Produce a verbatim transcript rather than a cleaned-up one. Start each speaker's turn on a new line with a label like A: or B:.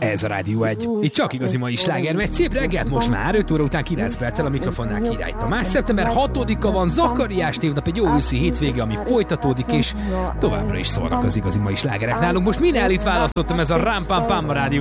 A: Ez a Rádió egy. Itt csak igazi mai sláger megy. Szép reggelt most már, öt óra után kilenc perccel a mikrofonnál Király Tamás. szeptember hatodika van, Zakariás névnap, egy jó őszi hétvége, ami folytatódik, és továbbra is szólnak az igazi mai slágerek nálunk. Most Minelit választottam, ez a Ram Pam Pam a Rádió